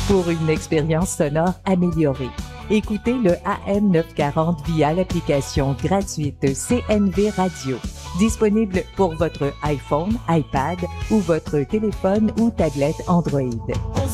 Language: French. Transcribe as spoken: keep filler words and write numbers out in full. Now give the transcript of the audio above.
pour une expérience sonore améliorée. Écoutez le A M neuf cent quarante via l'application gratuite C N V Radio, disponible pour votre iPhone, iPad ou votre téléphone ou tablette Android.